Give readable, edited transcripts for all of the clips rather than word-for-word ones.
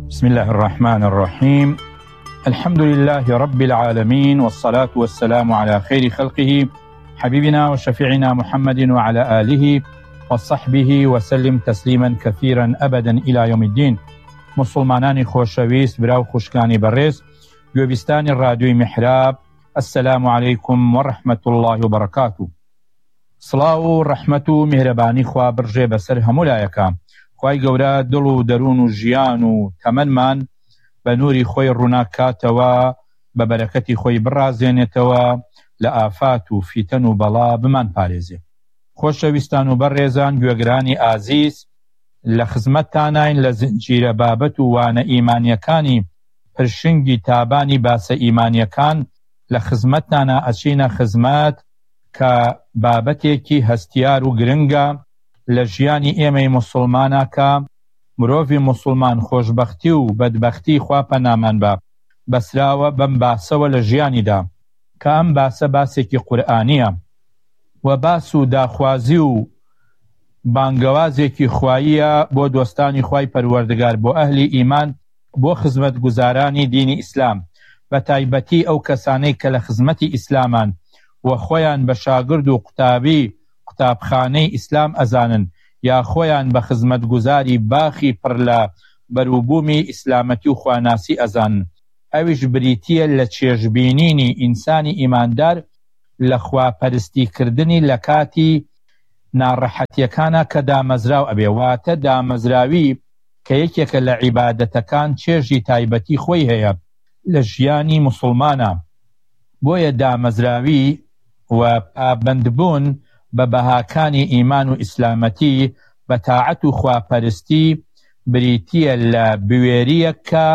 بسم الله الرحمن الرحيم. الحمد لله رب العالمين، والصلاة والسلام على خير خلقه حبيبنا وشفيعنا محمد وعلى آله وصحبه وسلم تسليما كثيرا أبدا إلى يوم الدين. مسلمانان خوشويست، براو خوشكاني بريز، گوێبیستانی رادیۆی محراب، السلام عليكم ورحمة الله وبركاته. سڵاو و ڕەحمەت و میهرەبانی خوا بڕژێ بەسەر هەموو لایەکە. خوای گەورە دڵ و دەروون و ژیان و تەمەنمان بە نووری خۆی ڕووناکاتەوە، بە بەرەکەتی خۆی بڕازێنێتەوە، لە ئافات و فیتەن و بەڵا بمان پارێزێ. خۆشەویستان و بەڕێزان، گوێگرانی ئازیز، لە خزمەتتانین لە زنجیرە بابەت و وانە ئیمانیەکانی پرشنگی تابانی باسە ئیمانیەکان لە خزمەتتانە ئەچینە خزمەت کە بابەتێکی هەستیار و گرنگە لە ژیانی ئێمەی موسڵمانە کە مرۆڤی موسڵمان خۆشبەختی و بەدبەختی خوا پەنامان بە بەسراوە بەم باسەوە لە ژیانیدا، کە ئەم باسە باسێکی قورئانیە و باس و داخوازی و بانگەوازێکی خواییە بۆ دۆستانی خوای پەروەردگار، بۆ ئەهلی ئیمان، بۆ خزمەت گوزارانی دینی ئیسلام، بە تایبەتی ئەو کەسانەی کە لە خزمەتی ئیسلامان و خۆیان بە شاگرد و قوتابخانەی ئیسلام ئەزانن، یا خۆیان بە خزمەت گوزاری باخی پڕ لە بەرووبوومی ئیسلامەتی و خواناسی ئەزانن. ئەویش بریتیە لە چێژبینینی ئینسانی ئیماندار لە خواپەرستیکردنی لە کاتی ناڕەحەتیەکانە کە دامەزراو ئەبێ، واتە دامەزراوی کە یەکێکە لە عیبادەتەکان چێژی تایبەتی خۆی هەیە لە ژیانی موسڵمانە. بۆیە دامەزراوی و پابەندبوون بە بەهاکانی ئیمان و ئیسلامەتی بە تاعەت و خواپەرستی بریتیە لە بوێریەک کە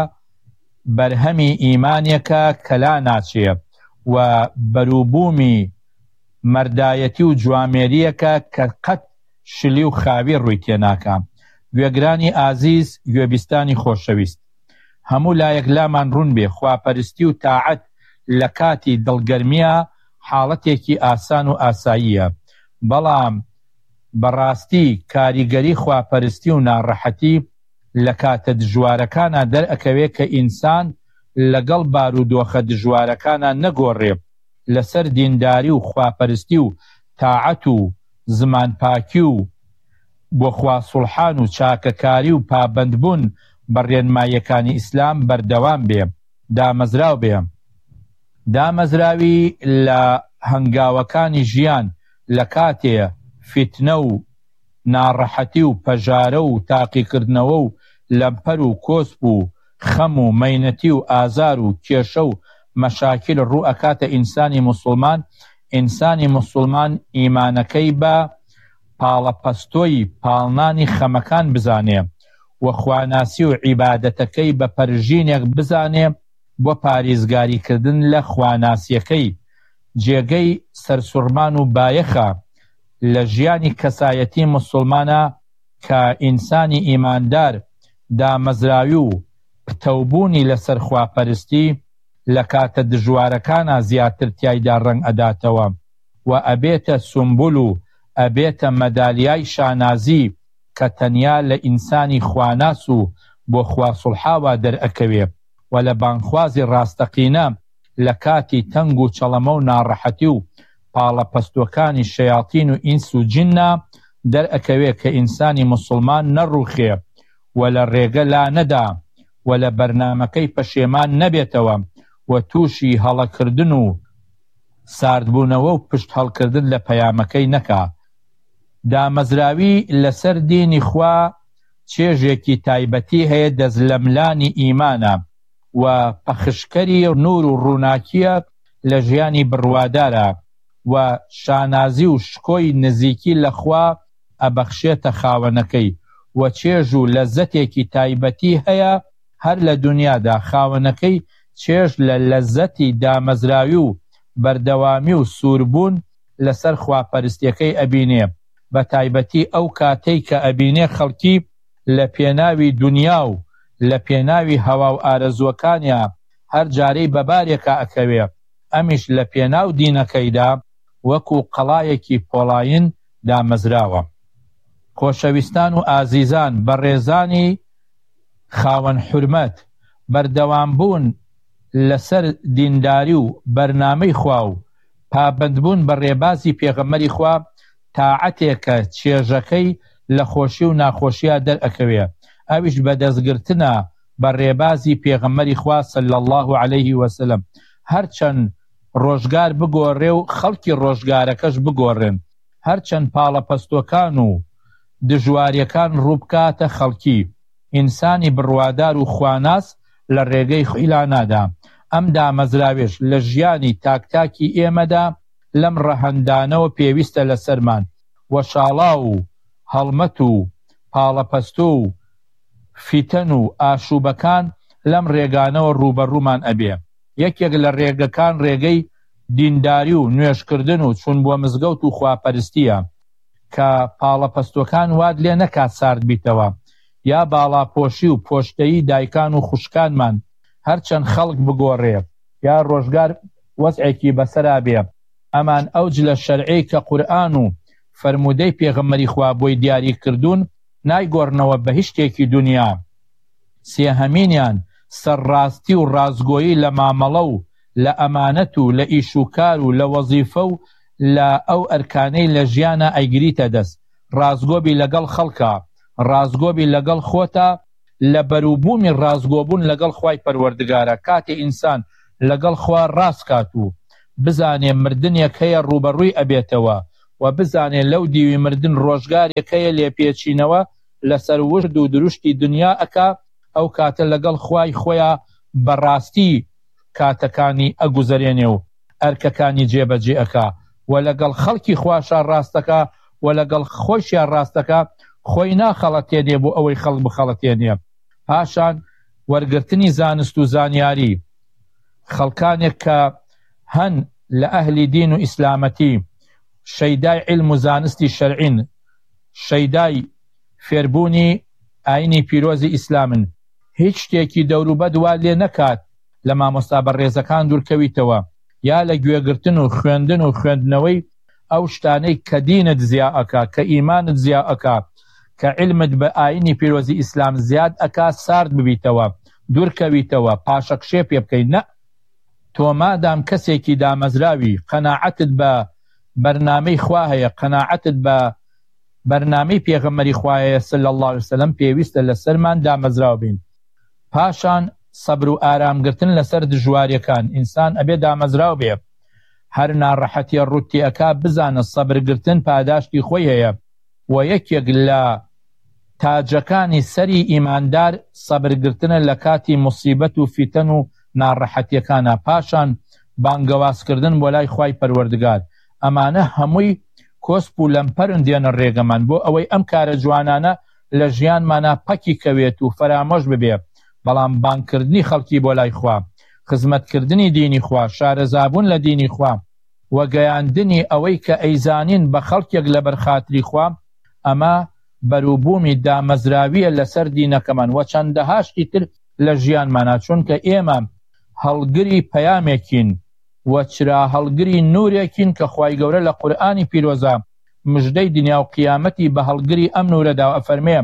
بەرهەمی ئیمانێکە کە لا ناچێ و بەرووبوومی مەردایەتی و جوامێریەکە کە قەت شلی و خاوی ڕووی تێناکە. گوێگرانی ئازیز، گوێبیستانی خۆشەویست، هەموو لایەک لامان ڕوون بێ خواپەرستی و تاعەت لە کاتی دڵگەرمیە حاڵەتێکی ئاسان و ئاساییە، بەڵام بەڕاستی کاریگەری خواپەرستی و ناڕەحەتی لە کاتە دژوارەکانە دەرئەکەوێت کە ئینسان لەگەڵ بارودۆخە دژوارەکانە نەگۆڕێ، لەسەر دینداری و خواپەرستی و تاعەت و زمانپاکی و بۆ خواسوڵحان و چاکەکاری و پابەندبوون بە ڕێنماییەکانی ئیسلام بەردەوام بێ، دامەزراو بێ. دامەزراوی لە هەنگاوەکانی ژیان لە کاتێ فیتنە و ناڕەحەتی و پەژارە و تاقیکردنەوە و لەمپەر و کۆسپ و خەم و مەینەتی و ئازار و کێشە و مەشاکل ڕوو ئەکاتە ئینسانی موسڵمان. ئینسانی موسڵمان ئیمانەکەی بە پاڵەپەستۆی پاڵنانی خەمەکان بزانێ و خواناسی و عیبادەتەکەی بە پەرژینێک بزانێ بۆ پارێزگاریکردن لە خواناسیەکەی. جێگەی سەرسوڕمان و بایەخە لە ژیانی کەسایەتی موسڵمانە کە ئینسانی ئیماندار دامەزراوی و پتەوبوونی لەسەر خواپەرستی لە کاتە دژوارەکانە زیاتر تیایدا ڕەنگ ئەداتەوە و ئەبێتە سمبول و ئەبێتە مەدالیای شانازی کە تەنیا لە ئینسانی خواناس و بۆ خواسوڵحاوە دەرئەکەوێ و لە بانخوازی ڕاستەقینە لە کاتی تەنگ و چەڵەمە و ناڕەحەتی و پاڵەپەستۆکانی شەیاطین و ئینس و جینە دەرئەکەوێ کە ئینسانی موسڵمان نەڕووخێ و لە ڕێگە لا نەدا و لە بەرنامەکەی پەشێمان نەبێتەوە و تووشی هەڵەکردن و ساردبوونەوە و پشت هەڵکردن لە پەیامەکەی نەکا. دامەزراوی لەسەر دینی خوا چێژێکی تایبەتی هەیە، دەزلەملانی ئیمانە و پەخشکەری نور و ڕووناکیە لە ژیانی بڕوادارە و شانازی و شکۆی نزیکی لە خوا ئەبەخشێتە خاوەنەکەی و چێژ و لەزەتێکی تایبەتی هەیە هەر لە دنیادا. خاوەنەکەی چێژ لە لەزەتی دامەزراوی و بەردەوامی و سووربوون لەسەر خواپەرستیەکەی ئەبینێ، بە تایبەتی ئەو کاتەی کە ئەبینێ خەڵکی لە پێناوی دنیا و لە پێناوی هەوا و ئارەزوەکانیە هەر جارەی بەبارێکە ئەکەوێ، ئەمیش لە پێناو دینەکەیدا وەکو قەڵایەکی پۆڵاین دامەزراوە. خۆشەویستان و ئازیزان، بەڕێزانی خاوەن حورمەت بەردەوامبوون لەسەر دینداری و بەرنامەی خوا و پابەندبوون بە ڕێبازی پێغەمبەری خوا تاعەتێکە چێژەکەی لە خۆشی و ناخۆشیە دەرئەکەوێ ئەویش بەدەستگرتنە بە ڕێبازی پێغەمبەری خوا صلی الله عليه وسلم هەرچەند ڕۆژگار بگۆڕێ و خەڵکی ڕۆژگارەکەش بگۆڕێن هەرچەند پاڵەپەستۆکان و دژواریەکان ڕووبکاتە خەڵکی ئینسانی بڕوادار و خواناس لە ڕێگەی خۆی نادا ئەم دامەزراوێش لە ژیانی تاکتاکی ئێمەدا لەم ڕەهەندانەوە پێویستە لەسەرمان وەشاڵا و هەڵمەت و پاڵەپەستۆ و فیتەن و ئاشوبەکان لەم ڕێگانەوە ڕوبەڕوومان ئەبێ یەکێک لە ڕێگەکان ڕێگەی دینداری و نوێژکردن و چوون بۆ مزگەوت و خواپەرستیە کە پاڵەپەستۆکان واد لێ نەکات سارد بیتەوە یا باڵاپۆشی و پۆشتەیی دایکان و خوشکانمان هەرچەند خەڵک بگۆڕێ یا ڕۆژگار وەزعێکی بەسەرا بێ ئەمان ئەوج لە شەرعەی کە قورئان و فەرموودەی پێغەمبەری خوا بۆی دیاری کردوون نایگۆڕنەوە بە هیچ شتێکی دنیا سێهەمینیان سەرڕاستی و ڕازگۆیی لە مامەڵە و لە ئەمانەت و لە ئیش و کار و لە وەزیفە و لە ئەو ئەرکانەی لە ژیانە ئەیگریتە دەست ڕازگۆبی لەگەڵ خەڵکە ڕازگۆبی لەگەڵ خۆتە لە بەرووبوومی ڕازگۆبوون لەگەڵ خوای پەروەردگارە کاتی ئینسان لەگەڵ خوا ڕاست کات و بزانێ مردنێک هەیە ڕوبەڕووی ئەبێتەوە و بزانێ لەو دیوی مردن ڕۆژگارێک هەیە لێپێچینەوە لەسەر ورد و دروشتی دنیا ئەکا ئەو کاتە لەگەڵ خوای خۆیان بەڕاستی کاتەکانی ئەگوزەرێنێ و ئەرکەکانی جێبەجێ ئەکا و لەگەڵ خەڵکی خواشان ڕاستەکە و لەگەڵ خۆشیان ڕاستەکە خۆی ناخەڵەتێنێ بۆ ئەوەی خەڵک بخەڵەتێنێ پاشان وەرگرتنی زانست و زانیاری خەڵکانێک کە هەن لە ئەهلی دین و ئیسلامەتی شەیدای علم و زانستی شەرعین شەیدای فێربوونی ئاینی پیرۆزی ئیسلامن هیچ شتێکی دەوروبەد وا لێ نەکات لە مامۆستا بەڕێزەکان دوورکەویتەوە یا لە گوێگرتن و خوێندن و خوێندنەوەی ئەو شتانەی کە دینت زیا ئەکا کە ئیمانت زیا ئەکا کە علمت بە ئاینی پیرۆزی ئیسلام زیاد ئەکا سارد ببیتەوە دوورکەویتەوە پاشەکشێ پێ بکەین نە تۆ مادام کەسێکی دامەزراوی قەناعەتت بە بەرنامەی خوا هەیە قەناعەتت بە بەرنامەی پێغەمبەری خوا هەیە صلی الله علیه وسلم پێویستە لەسەرمان دامەزراو بین پاشان سەبر و ئارامگرتن لەسەر دژواریەکان ئینسان ئەبێ دامەزراو بێ هەر ناڕەحەتیە ڕووتی ئەکا بزانە سەبرگرتن پاداشتی خۆی هەیە و یەکێک لە تاجەکانی سەری ئیماندار سەبرگرتنە لە کاتی موسیبەت و فیتەن و ناڕەحەتیەکانە پاشان بانگەوازکردن بۆ لای خوای پەروەردگار ئەمانە هەمووی کۆسپ و لەمپەرن دێنە ڕێگەمان بۆ ئەوەی ئەم کارە جوانانە لە ژیانمانە پەکی کەوێت و فەرامۆش ببێ بەڵام بانکردنی خەڵکی بۆ لای خوا خزمەتکردنی دینی خوا شارەزابوون لە دینی خوا و گەیاندنی ئەوەی کە ئەیزانین بە خەڵکێک لە بەرخاتری خوا ئەمە بەرووبوومی دامەزراویە لەسەر دینەکەمان و چەندەهاشتی تر لە ژیانمانە چونکە ئێمە هەڵگری پەیامێکین و چرا هەڵگری نورێکین کە خوای گەورە لە قورئانی پیرۆزە مژدەی دنیا و قیامەتی بە هەڵگری ئەم نورەدا ئەفەرمێ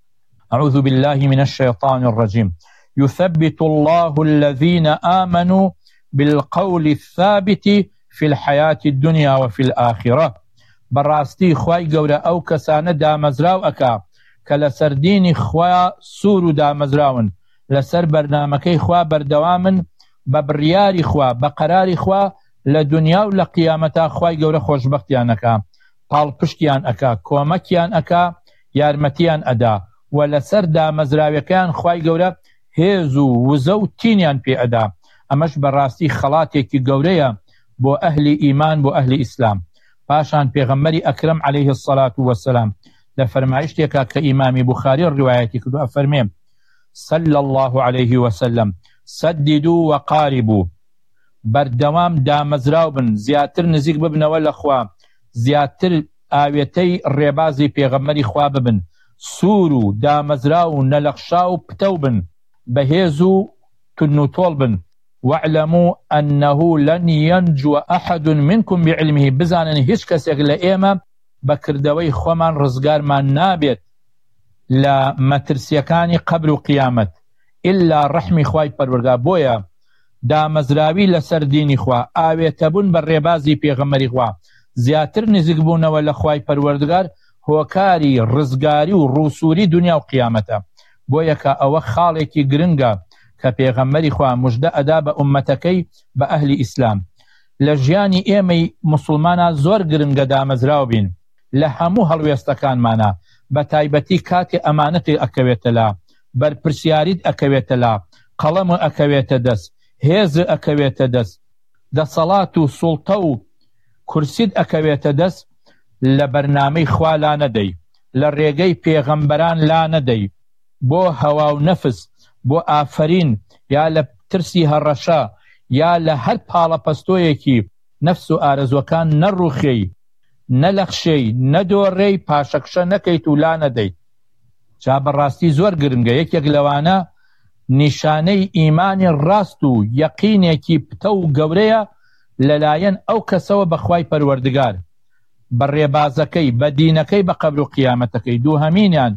أعوذ بالله من الشيطان الرجيم يثبت الله الذين آمنوا بالقول الثابت في الحياة الدنيا وفي الآخرة براستي خواي گەورە ئەو کەسانە دامەزراو ئەکا کە لەسەر دینی خوا سوور و دامەزراون لەسەر بەرنامەکەی خوا بەردەوامن بە بڕیاری خوا بە قەراری خوا لە دنیا و لە قیامەتا خوای گەورە خۆشبەختیان ئەکا پاڵپشتیان ئەکا کۆمەکیان ئەکا یارمەتیان ئەدا و لەسەر دامەزراویەکەیان خوای گەورە هێز و وزە و تینیان پێ ئەدا ئەمەش بەڕاستی خەڵاتێکی گەورەیە بۆ ئەهلی ئیمان بۆ ئەهلی ئیسلام پاشان پێغەمبەری ئەکرەم عەلەیه الصەلاة والسلام لە فەرمایشتێکە کە ئیمامی بوخاری ڕیوایەتی کردو ئەفەرمێ صلى الله عليه وسلم سددوا وقاربوا بەردەوام دامەزراو بن زیاتر نزیک ببنەوە لە خوا زیاتر ئاوێتەی ڕێبازی پێغەمبەری خوا ببن سوور و دامەزراو و نەلەخشا و پتە بن بەهێز و تون و تۆڵ بن واعلموا أنه لن ينجو أحد منكم بعلمه بزانن هیچ کەسێک لە ئێمە بەکردەوەی خۆمان ڕزگارمان نابێت لە مەترسیەکانی قەبر و قیامەت ئللا ڕەحمی خوای پەروەردگار. بۆیە دامەزراوی لەسەر دینی خوا، ئاوێتەبوون بە ڕێبازی پێغەمبەری خوا، زیاتر نزیک بوونەوە لە خوای پەروەردگار هۆکاری ڕزگاری و ڕووسوری دنیا و قیامەتە. بۆیە کە ئەوە خاڵێکی گرنگە کە پێغەمبەری خوا موژدە ئەدا بە ئومەتەکەی بە ئەهلی ئیسلام. لە ژیانی ئێمەی موسڵمانە زۆر گرنگە دامەزراو بین لە هەموو هەڵوێستەکانمانە، بە تایبەتی کاتێ ئەمانەتی ئەکەوێتە لا، بەرپرسیاریت ئەکەوێتە لا، قەڵەم ئەکەوێتە دەست، هێز ئەکەوێتە دەست، دەسەڵات و سوڵتە و کورسیت ئەکەوێتە دەست، لە بەرنامەی خوا لا نەدەی، لە ڕێگەی پێغەمبەران لا نەدەی، بۆ هەوا و نەفس، بۆ ئافرین یا لە ترسی هەڕەشە یا لە هەر پاڵەپەستۆیەکی نەفس و ئارەزوەکان نەڕوخێی، نەلەخشەی، نەدۆڕێی، پاشەکشە نەکەیت و لا نەدەیت. جا بەڕاستی زۆر گرنگە. یەکێک لەوانە نیشانەی ئیمانی ڕاست و یەقینێکی پتە و گەورەیە لەلایەن ئەو کەسەوە بەخوای پەروەردگار، بە ڕێبازەکەی، بە دینەکەی، بە قەبر و قیامەتەکەی. دووهەمینیان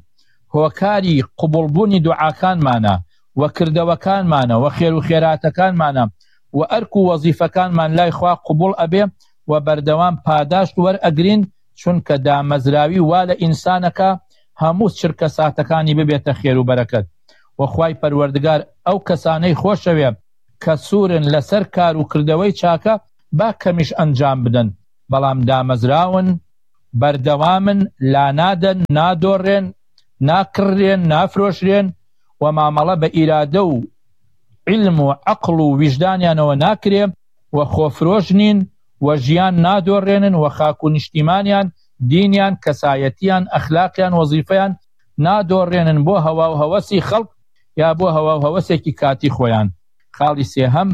هۆکاری قبوڵبوونی دوعاکانمانە و کردەوەکانمانە و خێر و خێراتەکانمانە و ئەرک و وەزیفەکانمان لای خوا قبوڵ ئەبێ و بەردەوام پاداشت وەرئەگرین، چونکە دامەزراوی وا لە ئینسانەکە هەموو چرکە ساتەکانی ببێتە خێر و بەرەکەت. وەخوای پەروەردگار ئەو کەسانەی خۆشەوێ کە سوورن لەسەر کار و کردەوەی چاکە با کەمیش ئەنجام بدەن، بەڵام دامەزراون، بەردەوامن، لا نادەن، نادۆڕێن، ناکڕێن، نافرۆشرێن و مامەڵە بە ئیرادە و علم و عەقڵ و ویژدانیانەوە ناکرێ و خۆفرۆش نین و ژیان نادۆڕێنن و خاک و نیشتیمانیان، دینیان، کەسایەتیان، ئەخلاقیان، وەزیفەیان نادۆڕێنن بۆ هەوا و هەوەسی خەڵک یا بۆ هەوا و هەوەسێکی کاتی خۆیان. خاڵی سێهەم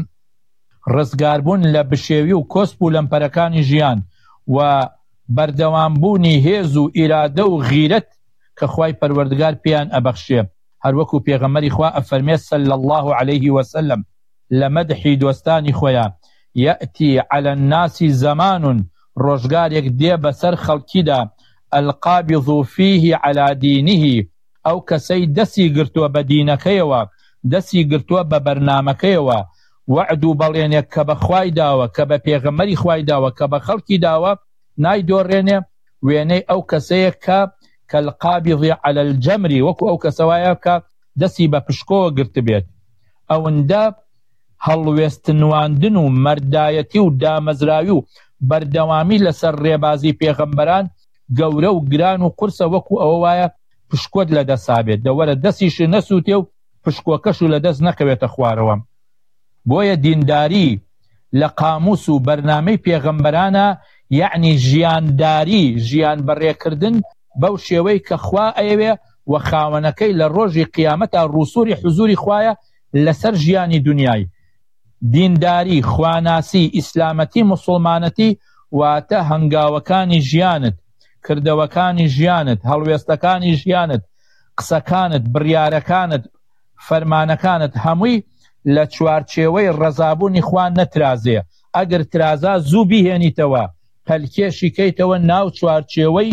ڕزگاربوون لە بشێوی و کۆسپ و لەمپەرەکانی ژیان و بەردەوامبوونی هێز و ئیرادە و غیرەت کە خوای پەروەردگار پێیان ئەبەخشێ. هەروەکو پێغەمبەری خوا ئەفەرمێ صلی الله عليه وسلم لە مەدحی دۆستانی خۆیان: یەئتی علی الناس زەمان، ڕۆژگارێک دێ بەسەر خەڵکیدا، القابض فیه علی دینه، ئەو کەسەی دەستی گرتووە بە دینەکەیەوە، دەستی گرتووە بە بەرنامەکەیەوە، وعد و بەڵێنێک کە بە خوای داوە، کە بە پێغەمبەری خوای داوە، کە بە خەڵکی داوە، نایدۆڕێنێ. وێنەی ئەو کەسەیە کە کەلقابض علی الجەمر، وەکو ئەو کەسەوایە کە دەستی بە پشکۆوە گرت بێت. ئەوەندە هەڵوێستنواندن و مەردایەتی و دامەزراوی و بەردەوامی لەسەر ڕێبازی پێغەمبەران گەورە و گران و قورسە، وەکو ئەوە وایە پشکۆت لە دەسابێت، دەوەرە دەستیش نەسووتێ و پشکۆکەش و لە دەست نەکەوێتە خوارەوە. بۆیە دینداری لە قاموس و بەرنامەی پێغەمبەرانە، یعنی ژیانداری، ژیان بەڕێکردن بەو شێوەی کە خوا ئەیەوێ و خاوەنەکەی لە ڕۆژی قیامەتە ڕووسوری حزوری خوایە لەسەر ژیانی دنیای. دینداری، خواناسی، ئیسلامەتی، موسڵمانەتی واتە هەنگاوەکانی ژیانت، کردەوەکانی ژیانت، هەڵوێستەکانی ژیانت، قسەکانت، بڕیارەکانت، فەرمانەکانت هەمووی لە چوارچێوەی ڕەزابوونی خوا نەترازێ. ئەگەر ترازا زوو بیهێنیتەوە، پەلکێشی کەیتەوە ناو چوارچێوەی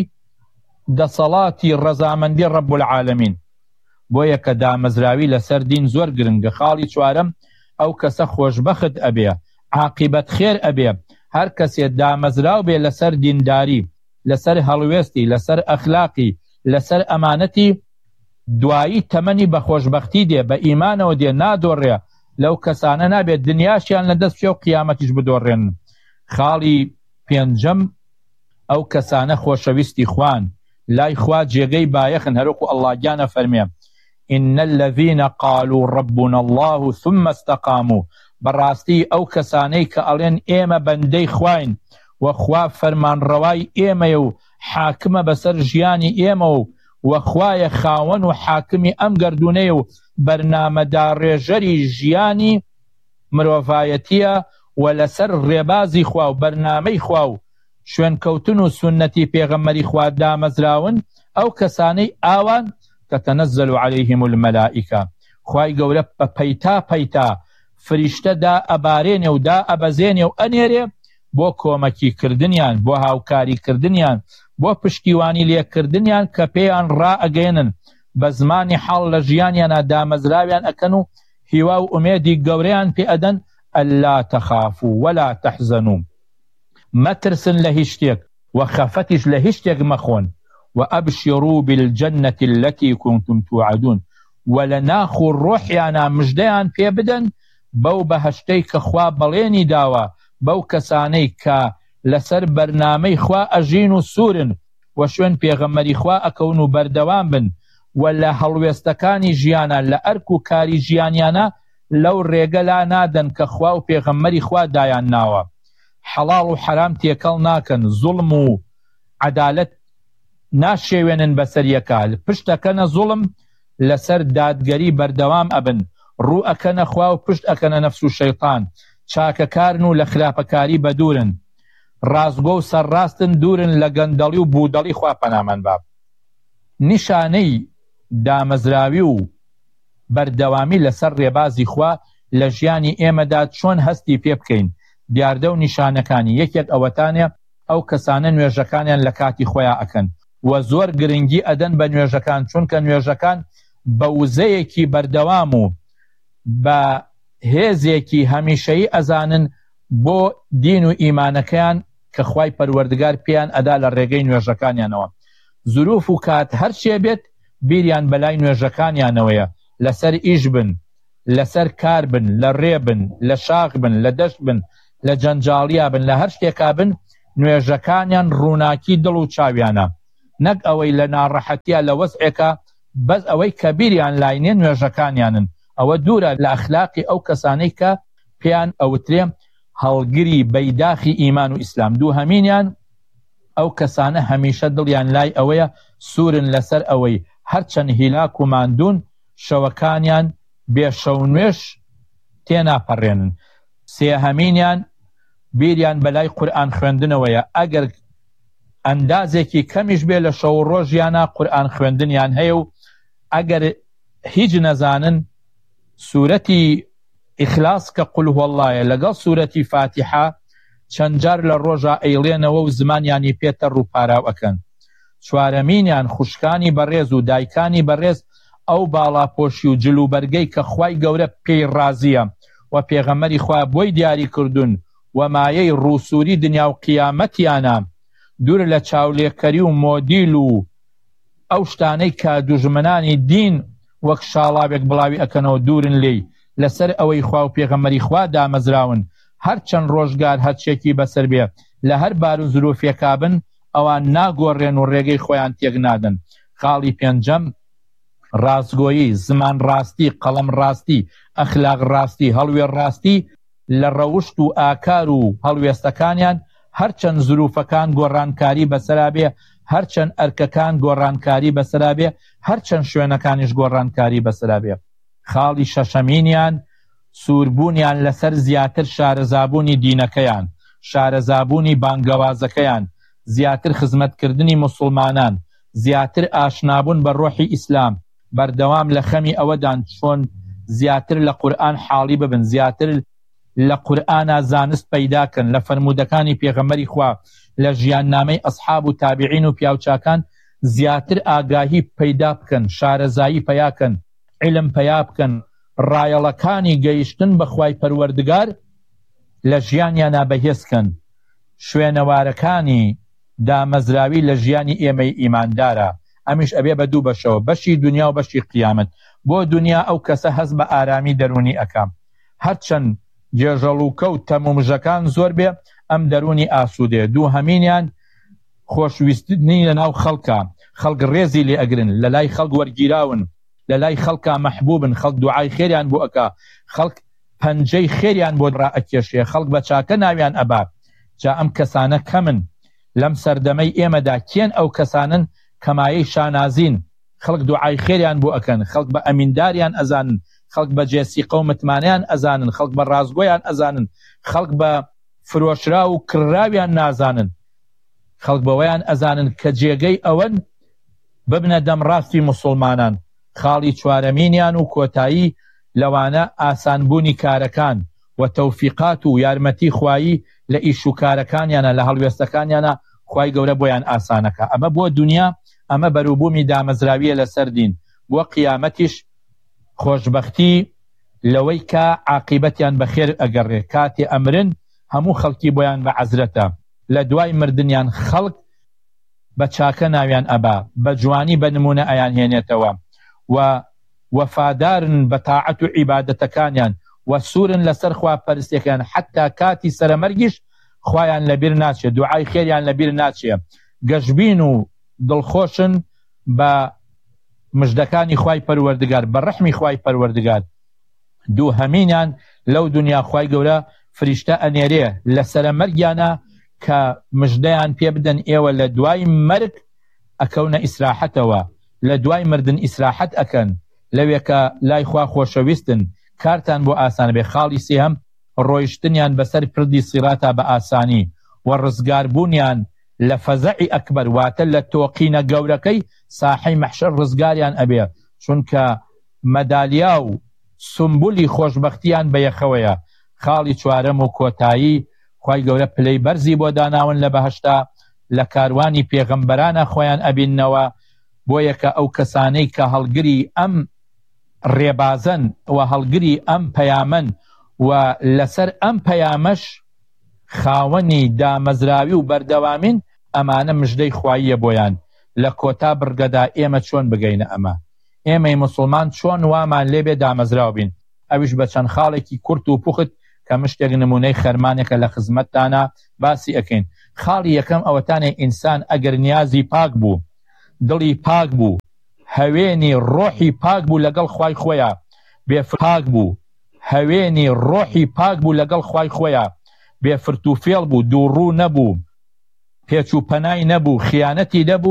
دەسەڵاتی ڕەزامەندی ڕەب العالەمین. بۆیە کە دامەزراوی لەسەر دین زۆر گرنگە. خاڵی چوارەم ئەو کەسە خۆشبەخت ئەبێ، عاقبەت خێر ئەبێ. هەر کەسێ دامەزراو بێ لەسەر دینداری، لەسەر هەڵوێستی، لەسەر ئەخلاقی، لەسەر ئەمانەتی، دوایی تەمەنی بە خۆشبەختی دێ، بە ئیمانەوە دێ، نادۆڕێ. لەو کەسانە نابێت دنیاشیان لە دەست بچێ و قیامەتیش بدۆڕێنن. خاڵی پێنجەم ئەو کەسانە خۆشەویستی خوان، لای خوا جێگەی بایەخن، هەروەکو ئەڵڵا گیانە فەرمێ: إن الذين قالوا ربنا الله ثم استقاموا، بەڕاستی ئەو کەسانەی کە ئەڵێن ئێمە بەندەی خواین و خوا فەرمانڕەوای ئێمەیە و حاکمە بەسەر ژیانی ئێمە و خوایە خاوەن و حاکمی ئەم گەردونەیە و بەرنامەداڕێژەری ژیانی مرۆڤایەتیە و لەسەر ڕێبازی خوا و بەرنامەی خوا و شوێنکەوتن و سونەتی پێغەمبەری خوا دامەزراون، ئەو کەسانەی ئاوان تتنزل عليهم الملائكة، خوای گەورە بە پەیتا پەیتا فریشتە دا ئەبارێنێ و دا ئەبەزێنێ و ئەنێرێ بۆ کۆمەکی کردنیان، بۆ هاوکاری کردنیان، بۆ پشتیوانی لێکردنیان کە پێیان ڕائەگەێنن بە زمانی حاڵ لە ژیانیانە دامەزراویان ئەکەن و هیوا و ئومێدی گەورەیان پێ ئەدەن ئەللا تەخافوا ولا تەحزەنوا، مەترسن لە هیچ شتێک و خەفەتیش لە هیچ شتێک مەخۆن، و ئەبشروا بالجەنەة التي كنتم توعدون، و لە ناخ و ڕۆحیانە مژدەیان پێ بدەن بەو بەهەشتەی کە خوا بەڵێنی داوە بەو کەسانەی کە لەسەر بەرنامەی خوا ئەژین و سوورن و شوێن پێغەمبەری خوا ئەکەون و بەردەوام بن و لە هەڵوێستەکانی ژیانە لە ئەرک و کاری ژیانیانە لەو ڕێگە لا نادەن کە خوا و پێغەمبەری خوا دایان ناوە، حەڵاڵ و حەرام تێکەڵ ناکەن، زوڵم و عەدالەت ناشێوێنن بەسەر یەکە، پشتەکەنە زوڵم لەسەر دادگەری بەردەوام ئەبن، ڕوو ئەکەنە خوا و پشت ئەکەنە نەفس و شەیطان، چاکەکارن و لە خراپەکاری بەدورن، ڕازگۆ و سەرڕاستن، دوورن لە گەندەڵی و بوودەڵی خوا پەنامان باب. نیشانەی دامەزراوی و بەردەوامی لەسەر ڕێبازی خوا لە ژیانی ئێمەدا چۆن هەستی پێ بکەین. دیاردە و نیشانەکانی یەکێک ئەوەتانێ ئەو کەسانە نوێژەکانیان لە کاتی خۆیان ئەکەن و زۆر گرنگی ئەدەن بە نوێژەکان، چونکە نوێژەکان بە وزەیەکی بەردەوام و بە هێزێکی هەمیشەیی ئەزانن بۆ دین و ئیمانەکەیان کە خوای پەروەردگار پێیان ئەدا لە ڕێگەی نوێژەکانیانەوە. زروف و کات هەرچێ بێت بیریان بەلای نوێژەکانیانەوەیە، لەسەر ئیش بن، لەسەر کار بن، لە ڕێ بن، لە شاغ بن، لە دەشت بن، لە جەنجاڵیا بن، لە هەر شتێکا بن، نوێژەکانیان ڕووناکی دڵ و چاویانە، نەک ئەوەی لە ناڕەحەتیە لە وەزعێکە بەس ئەوەی کە بیریان لاینێ نوێژەکانیانن. ئەوە دوورە لە ئەخلاقی ئەو کەسانەی کە پێیان ئەوترێ هەڵگری بەیداخی ئیمان و ئیسلام. دوو هەمینیان ئەو کەسانە هەمیشە دڵیان لای ئەوەیە سوورن لەسەر ئەوەی هەرچەند هیلاک و ماندوون شەوەکانیان بێشەو نوێش تێناپەڕێنن. سێهەمینیان بیریان بەلای قورئان خوێندنەوەیە، ئەگەر ئەندازێکی کەمیش بێ لە شەو ڕۆژیانە قورئان خوێندنیان هەیە و ئەگەر هیچ نەزانن سوورەتی ئیخلاس کە قول هو اللهە لەگەڵ سوورەتی فاتحە چەند جار لە ڕۆژە ئەیڵێنەوە و زمانیانی پێتە ڕووپاراو ئەکەن. چوارەمینیان خوشکانی بەڕێز و دایکانی بەڕێز ئەو باڵاپۆشی و جلوبەرگەی کە خوای گەورە پێی ڕازیە و پێغەمبەری خوا بۆی دیاری کردوون و مایەی ڕووسوری دنیا و قیامەتیانە، دوور لە چاولێکەری و مۆدیل و ئەو شتانەی کە دوژمنانی دین وەک شاڵاوێک بڵاوی ئەکەنەوە دوورن لێی، لەسەر ئەوەی خوا و پێغەمبەری خوا دامەزراون هەرچەند ڕۆژگار هەرچێکی بەسەر بێ لە هەر بار و زرۆفێکا بن ئەوان ناگۆڕێن و ڕێگەی خۆیان تێک نادن. خاڵی پێنجەم ڕاستگۆیی، زمان ڕاستی، قەڵەم ڕاستی، ئەخلاق ڕاستی، هەڵوێ ڕاستی لە ڕەوشت و ئاکار و هەڵوێستەکانیان، هەرچەند زروفەکان گۆڕانکاری بەسەرا بێ، هەرچەند ئەرکەکان گۆڕانکاری بەسەرا بێ، هەرچەند شوێنەکانیش گۆڕانکاری بەسەرا بێ. خاڵی شەشەمینیان سووربوونیان لەسەر زیاتر شارەزابوونی دینەکەیان، شارەزابوونی بانگەوازەکەیان، زیاتر خزمەتکردنی موسڵمانان، زیاتر ئاشنابوون بە ڕۆحی ئیسلام، بەردەوام لە خەمی ئەوەدان چۆن زیاتر لە قورئان حاڵی ببن، زیاتر لە قورئانە زانست پەیداکەن، لە فەرمودەکانی پێغەمبەری خوا، لە ژیاننامەی ئەسحاب و تابعین و پیاوچاکان زیاتر ئاگاهی پەیدا بکەن، شارەزایی پەیاکەن، علم پەیا بکەن، ڕایەڵەکانی گەیشتن بە خوای پەروەردگار لە ژیانیانە بەهێزکەن. شوێنەوارەکانی دامەزراوی لە ژیانی ئێمەی ئیماندارە، ئەمیش ئەبێ بە دوو بەشەوە، بەشی دنیا و بەشی قیامەت. بۆ دنیا ئەو کەسە هەست بە ئارامی دەرونی ئەکام، هەرچەند جێژەڵ و کەوت تەمومژەکان زۆر بێ ئەم دەرونی ئاسوودێ. دوو هەمینیان خۆشویستنی لەناو خەڵکە، خەڵک ڕێزی لێ ئەگرن، لە لای خەڵک وەرگیراون، لە لای خەڵکە مەحبوبن، خەڵک دوعای خێریان بۆ ئەکا، خەڵک پەنجەی خێریان بۆ ڕائەکێشێ، خەڵک بە چاکە ناویان ئەبا. جا ئەم کەسانە کەمن لەم سەردەمەی ئێمەدا، کێن ئەو کەسانن کەمایەی شانازین، خەڵک دوعای خێریان بۆ ئەکەن، خەڵک بە ئەمینداریان ئەزانن، خەڵک بە جێسیقە و متمانیان ئەزانن، خەڵک بە ڕازگۆیان ئەزانن، خەڵک بە فرۆشرا و کڕراویان نازانن، خەڵک بەوەیان ئەزانن کە جێگەی ئەوەن ببنە دەم ڕاستی موسڵمانان. خاڵی چوارەمینیان و کۆتایی لەوانە ئاسانبوونی کارەکان و تەوفیقات و یارمەتی خوایی لە ئیش و کارەکانیانە، لە بۆ قیامەتیش خۆشبەختی لەوەی کە عاقیبەتیان بەخێر ئەگەڕێ. کاتێ ئەمرن هەموو خەڵکی بۆیان بە عەزرەتە، لە دوای مردنیان خەڵک بە چاکە ناویان ئەبا، بە جوانی بە نمونە ئەیان هێنێتەوە و وەفادارن بە تاعەت و عیبادەتەکانیان و سوورن لەسەر خواپەرستیەکان، حتا کاتی سەرەمەرگیش خوایان لەبیر ناچێت، دوعای خێریان لەبیر ناچێت، گەشبین و دڵخۆشن بە مژدەکانی خوای پەروەردگار، بە ڕەحمی خوای پەروەردگار. دوو هەمینیان لەو دنیا خوای گەورە فریشتە ئەنێرێ لە سەرەمەرگیانە کە مژدەیان پێ بدەن ئێوە لە دوای مەرگ ئەکەونە ئیسراحەتەوە، لە دوای مردن ئیسراحەت ئەکەن، لەوێ کە لای خوا خۆشەویستن، کارتان بۆ ئاسان بێ. خاڵی سێهەم ڕۆیشتنیان بەسەر پردی سیڕاتە بە ئاسانی و ڕزگاربوونیان لە فەزەعی ئەکبەر، واتە لە تۆقینە گەورەکەی ساحەی مەحشەر ڕزگاریان ئەبێ، چونکە مەدالیا و سمبولی خۆشبەختیان بەیەخەوەیە. خاڵی چوارەم و کۆتایی خوای گەورە پلەی بەرزی بۆ داناون لە بەهەشتا، لە کاروانی پێغەمبەرانە خۆیان ئەبیننەوە، بۆیە کە ئەو کەسانەی کە هەڵگری ئەم ڕێبازن و هەڵگری ئەم پەیامەن و لەسەر ئەم پەیامەش خاوەنی دامەزراوی و بەردەوامین، ئەمانە مژدەی خواییە بۆیان. لە کۆتا بڕگەدا ئێمە چۆن بگەینە ئەمە؟ ئێمەی موسڵمان چۆن وامان لێبێ دامەزراو بین؟ ئەویش بە چەند خاڵێکی کورت و پوخت کە مشتێک نمونەی خەرمانێکە لە خزمەتتانە باسی ئەکەین. خاڵی یەکەم ئەوەتانێ ئینسان ئەگەر نیازی پاک بوو، دڵی پاک بوو، هەوێنی ڕۆحی پاک بوو لەگەڵ خوای خۆیە، بێفرپاک بوو، هەوێنی ڕۆحی پاک بوو لەگەڵ خوای خۆیە، بێفرت و فێڵ بوو، دووڕوو نەبوو، پێچ و پەنای نەبوو، خیانەتی نەبوو،